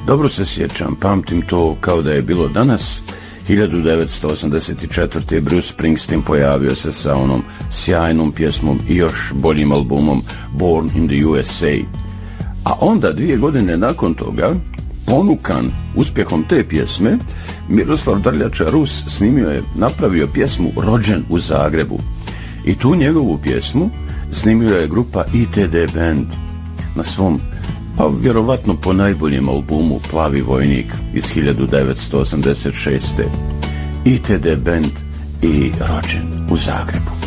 Dobro se sjećam, pamtim to kao da je bilo danas. 1984. Bruce Springsteen pojavio se sa onom sjajnom pjesmom i još boljim albumom Born in the USA. A onda 2 godine nakon toga, ponukan uspjehom te pjesme, Miroslav Drljača Rus napravio pjesmu Rođen u Zagrebu. I tu njegovu pjesmu snimio je grupa ITD Band na svom, pa vjerovatno po najboljem albumu Plavi vojnik iz 1986. ITD Band i Rođen u Zagrebu.